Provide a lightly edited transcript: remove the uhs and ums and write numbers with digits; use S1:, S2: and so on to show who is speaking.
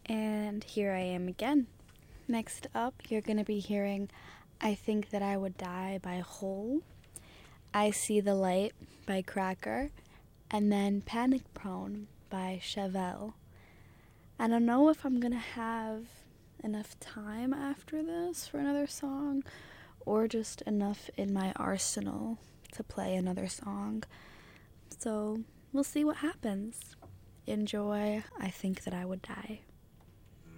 S1: And here I am again. Next up, you're going to be hearing I Think That I Would Die by Hole, I See the Light by Cracker, and then Panic Prone by Chevelle. I don't know if I'm going to have enough time after this for another song, or just enough in my arsenal to play another song. So we'll see what happens. Enjoy I Think That I Would Die.